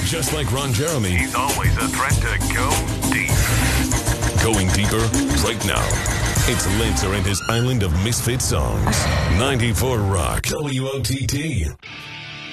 Just like Ron Jeremy, He's always a threat to go deep. going deeper right now. It's Lancer and his island of misfit songs. 94 Rock. WOTT.